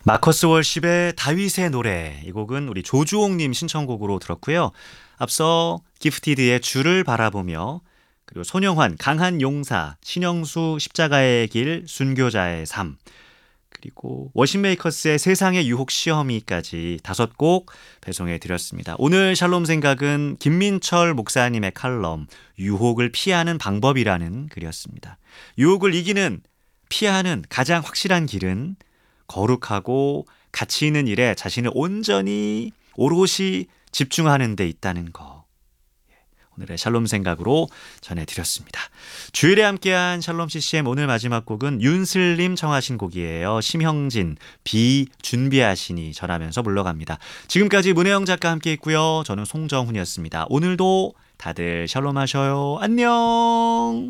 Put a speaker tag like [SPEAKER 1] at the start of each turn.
[SPEAKER 1] 마커스 월십의 다윗의 노래, 이 곡은 우리 조주옥님 신청곡으로 들었고요. 앞서 기프티드의 주를 바라보며, 그리고 손영환 강한 용사, 신영수 십자가의 길, 순교자의 삶, 그리고 워싱메이커스의 세상의 유혹 시험이까지 5곡 배송해 드렸습니다. 오늘 샬롬 생각은 김민철 목사님의 칼럼 유혹을 피하는 방법이라는 글이었습니다. 유혹을 이기는, 피하는 가장 확실한 길은 거룩하고 가치 있는 일에 자신을 온전히 오롯이 집중하는 데 있다는 거. 오늘의 샬롬 생각으로 전해드렸습니다. 주일에 함께한 샬롬 CCM 오늘 마지막 곡은 윤슬님 청하신 곡이에요. 심형진 비 준비하시니 전하면서 물러갑니다. 지금까지 문혜영 작가 함께 했고요. 저는 송정훈이었습니다. 오늘도 다들 샬롬 하셔요. 안녕.